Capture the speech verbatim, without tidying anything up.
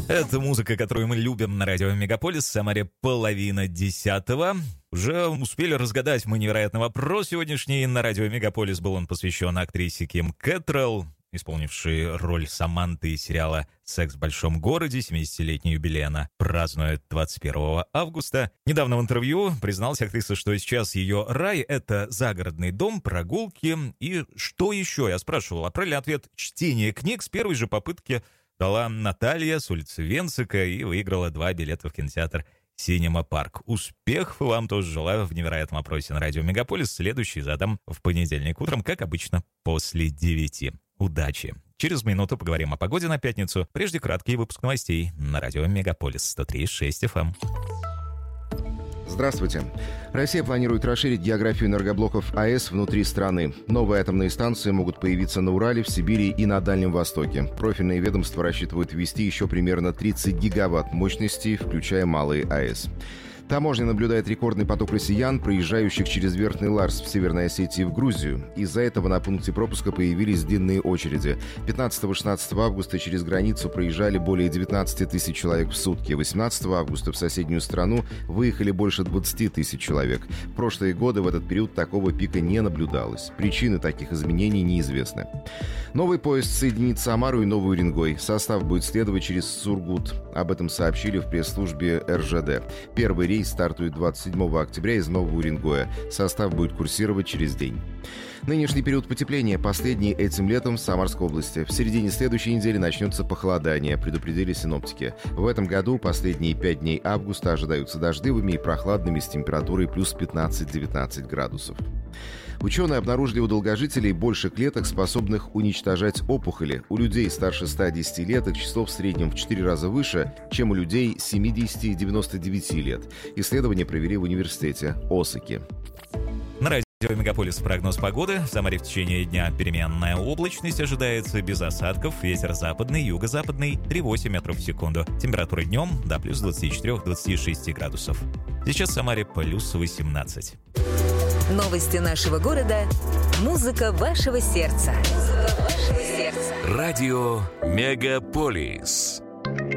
Это музыка, которую мы любим на радио Мегаполис. В Самаре половина десятого. Уже успели разгадать мы невероятный вопрос сегодняшний. На радио Мегаполис был он посвящен актрисе Ким Кэтрелл, исполнившей роль Саманты из сериала «Секс в большом городе». семидесятилетний юбилей она празднует двадцать первого августа. Недавно в интервью призналась актриса, что сейчас ее рай — это загородный дом, прогулки и что еще? Я спрашивал, а правильный ответ — чтение книг. С первой же попытки дала Наталья с улицы Венцика и выиграла два билета в кинотеатр «Синема Парк». Успехов вам тоже желаю в невероятном опросе на радио Мегаполис. Следующий задам в понедельник утром, как обычно, после девяти. Удачи! Через минуту поговорим о погоде на пятницу. Прежде краткий выпуск новостей на радио Мегаполис сто три и шесть эф эм. Здравствуйте. Россия планирует расширить географию энергоблоков АЭС внутри страны. Новые атомные станции могут появиться на Урале, в Сибири и на Дальнем Востоке. Профильные ведомства рассчитывают ввести еще примерно тридцать гигаватт мощности, включая малые АЭС. Таможня наблюдает рекордный поток россиян, проезжающих через Верхний Ларс в Северной Осетии в Грузию. Из-за этого на пункте пропуска появились длинные очереди. пятнадцатого-шестнадцатого августа через границу проезжали более девятнадцать тысяч человек в сутки. восемнадцатого августа в соседнюю страну выехали больше двадцать тысяч человек. В прошлые годы в этот период такого пика не наблюдалось. Причины таких изменений неизвестны. Новый поезд соединит Самару и Новый Уренгой. Состав будет следовать через Сургут. Об этом сообщили в пресс-службе эр жэ дэ. Первый рейс стартует двадцать седьмого октября из Нового Уренгоя. Состав будет курсировать через день. Нынешний период потепления последний этим летом в Самарской области. В середине следующей недели начнется похолодание, предупредили синоптики. В этом году последние пять дней августа ожидаются дождливыми и прохладными с температурой плюс пятнадцать-девятнадцать градусов. Ученые обнаружили у долгожителей больше клеток, способных уничтожать опухоли. У людей старше ста десяти лет их число в среднем в четыре раза выше, чем у людей семидесяти-девяноста девяти лет. Исследование провели в университете Осаки. На радио Мегаполис прогноз погоды. В Самаре в течение дня переменная облачность ожидается без осадков. Ветер западный, юго-западный три-восемь метров в секунду. Температура днем до плюс двадцати четырёх - двадцати шести градусов. Сейчас в Самаре плюс восемнадцать. Новости нашего города. Музыка вашего сердца. Музыка вашего сердца. Радио Мегаполис.